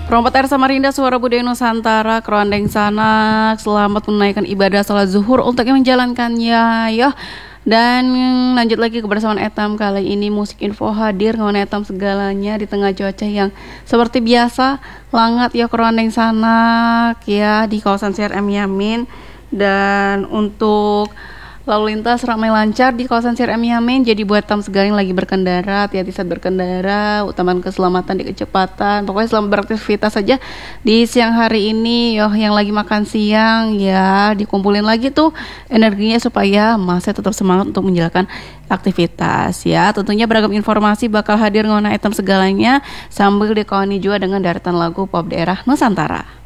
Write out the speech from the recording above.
Perompat Air Samarinda Suara Budaya Nusantara Kerondeng Sanak selamat menunaikan ibadah sholat zuhur untuk yang menjalankannya ya. Dan lanjut lagi kebersamaan Etam. Kali ini musik info hadir ngawan Etam segalanya di tengah cuaca yang seperti biasa langat ya Kerondeng Sanak ya di kawasan CRM Yamin. Dan untuk lalu lintas ramai lancar di kawasan CRM Yamin. Jadi buat Tam segala yang lagi berkendara, hati-hati saat berkendara, utamakan keselamatan di kecepatan. Pokoknya selamat beraktivitas saja di siang hari ini. Yang lagi makan siang ya dikumpulin lagi tuh energinya supaya masih tetap semangat untuk menjalankan aktivitas ya. Tentunya beragam informasi bakal hadir ngona item segalanya sambil dikawani juga dengan deretan lagu pop daerah Nusantara.